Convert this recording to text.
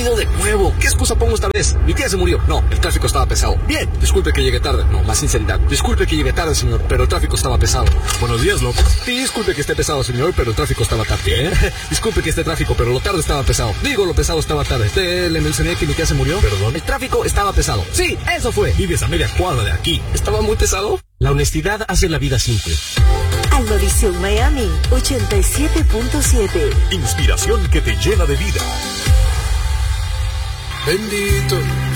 detenido de nuevo. ¿Qué excusa pongo esta vez? Mi tía se murió. No, el tráfico estaba pesado. Bien, disculpe que llegué tarde. No, más sinceridad. Disculpe que llegué tarde, señor, pero el tráfico estaba pesado. Buenos días, loco. Sí, disculpe que esté pesado, señor, pero el tráfico estaba tarde. Disculpe que esté tráfico, pero lo tarde estaba pesado. Digo, lo pesado estaba tarde. Le mencioné que mi tía se murió. Perdón. El tráfico estaba pesado. Sí, eso fue. Vives a media cuadra de aquí. ¿Estaba muy pesado? La honestidad hace la vida simple. Almovisión Miami 87.7. Inspiración que te llena de vida. Bendito